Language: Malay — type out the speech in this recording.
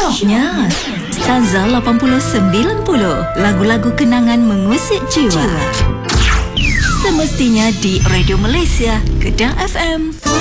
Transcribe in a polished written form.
Syoknya Stanza 80-90, lagu-lagu kenangan mengusik jiwa. Semestinya di Radio Malaysia, Kedah FM.